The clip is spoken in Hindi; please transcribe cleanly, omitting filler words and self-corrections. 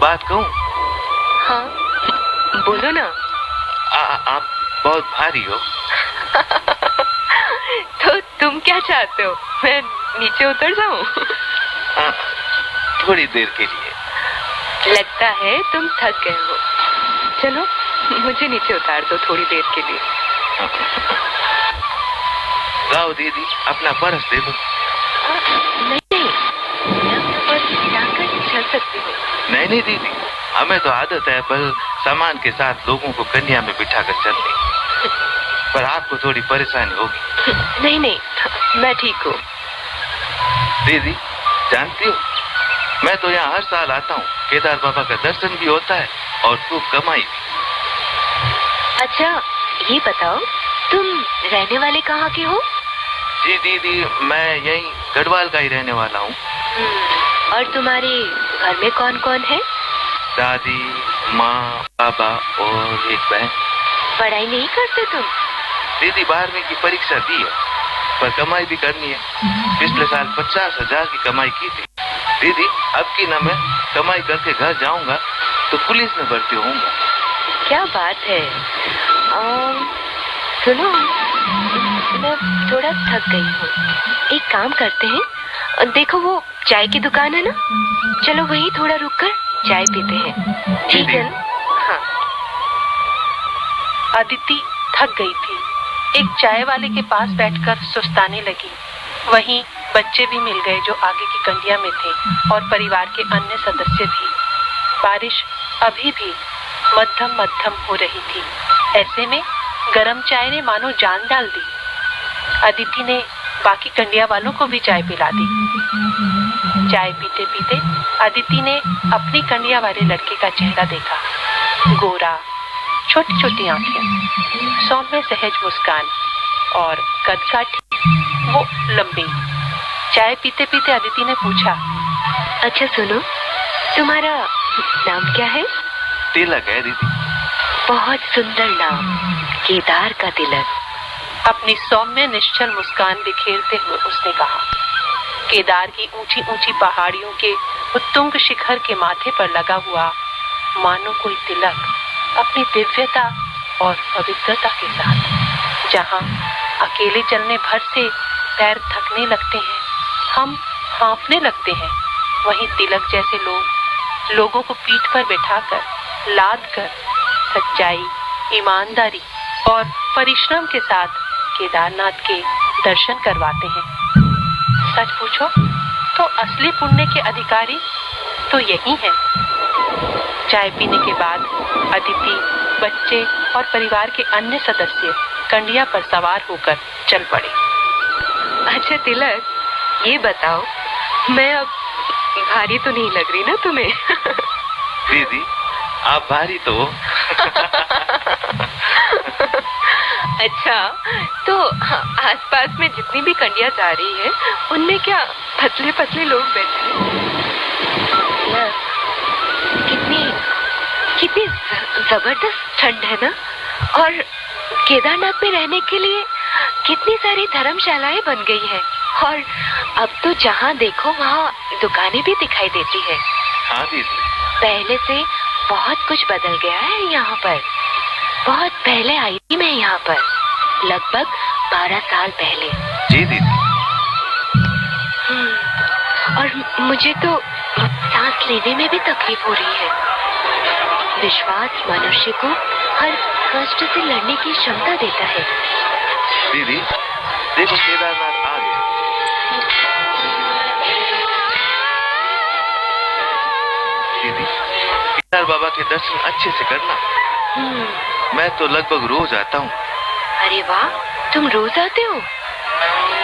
बात कहूँ? हाँ, बोलो ना। आप बहुत भारी हो। तो तुम क्या चाहते हो, मैं नीचे उतर जाऊं? थोड़ी देर के लिए। लगता है तुम थक गए हो। चलो मुझे नीचे उतार दो थोड़ी देर के लिए। लाओ दीदी, अपना पर्स दे दो। नहीं, मैं अपना पर्स गिराकर चल सकती हूँ। नहीं दीदी, हमें तो आदत है पर सामान के साथ लोगों को कन्या में बिठाकर चलने, पर आपको थोड़ी परेशानी होगी। नहीं, मैं ठीक हूँ। दीदी जानती हो, मैं तो यहाँ हर साल आता हूँ। केदार बाबा का दर्शन भी होता है और खूब कमाई भी। अच्छा ये बताओ, तुम रहने वाले कहाँ के हो? जी दीदी, मैं यहीं गढ़वाल का ही रहने वाला हूँ। और तुम्हारे घर में कौन कौन है? दादी, माँ, पापा और एक बहन। पढ़ाई नहीं करते तुम? दीदी 12वीं की परीक्षा दी है, पर कमाई भी करनी है। पिछले साल 50,000 की कमाई की थी। दीदी अब की ना मैं कमाई करके घर जाऊंगा तो पुलिस में भर्ती होऊंगा। क्या बात है। सुनो, मैं थोड़ा थक गई हूँ। एक काम करते हैं, देखो वो चाय की दुकान है ना, चलो वहीं थोड़ा रुककर चाय पीते हैं। ठीक है ना? हाँ। अदिति थक गई थी। एक चाय वाले के पास बैठकर सुस्ताने लगी। वहीं बच्चे भी मिल गए जो आगे की कंडिया में थे और परिवार के अन्य सदस्य भी। बारिश अभी भी मध्यम हो रही थी। ऐसे में गरम चाय ने मानो जान डाल दी। अदिति ने बाकी कंडिया वालों को भी चाय पिला दी। चाय पीते पीते अदिति ने अपनी कंडिया वाले लड़के का चेहरा देखा। गोरा, छोटी छोटी आंखें, सौम्य सहज मुस्कान और कद काठी, वो लंबी। चाय पीते पीते अदिति ने पूछा, अच्छा सुनो, तुम्हारा नाम क्या है? तिलक है दीदी। बहुत सुंदर नाम, केदार का तिलक। अपनी सौम्य निश्चल मुस्कान बिखेरते हुए उसने कहा। केदार की ऊंची ऊंची पहाड़ियों के उत्तुंग शिखर के माथे पर लगा हुआ मानो कोई तिलक अपनी दिव्यता और पवित्रता के साथ, जहां अकेले चलने भर से पैर थकने लगते हैं, हम हाँफने लगते हैं, वहीं तिलक जैसे लोगों को पीठ पर बैठाकर, लाद कर, सच्चाई, ईमानदारी और परिश्रम के साथ केदारनाथ के दर्शन करवाते हैं। सच पूछो तो असली पुण्य के अधिकारी तो यही हैं। चाय पीने के बाद अदिति, बच्चे और परिवार के अन्य सदस्य कंडिया पर सवार होकर चल पड़े। अच्छा तिलक, ये बताओ, मैं अब भारी तो नहीं लग रही ना तुम्हें? दीदी आप भारी तो हो। अच्छा, तो आसपास में जितनी भी कंडिया जा रही है उनमें क्या पतले पतले लोग बैठे हैं? कितनी जबरदस्त ठंड है ना। और केदारनाथ में रहने के लिए कितनी सारी धर्मशालाएं बन गई है। और अब तो जहाँ देखो वहाँ दुकानें भी दिखाई देती है। हाँ दीदी, पहले से बहुत कुछ बदल गया है यहाँ पर। बहुत पहले आई थी मैं यहाँ पर, लगभग 12 साल पहले। जी दीदी। और मुझे तो सांस लेने में भी तकलीफ हो रही है। विश्वास मनुष्य को हर कष्ट से लड़ने की क्षमता देता है। दीदी देखो, केदारनाथ आ गया। दीदी केदार बाबा के दर्शन अच्छे से करना। मैं तो लगभग रोज आता हूँ। अरे वाह, तुम रोज आते हो?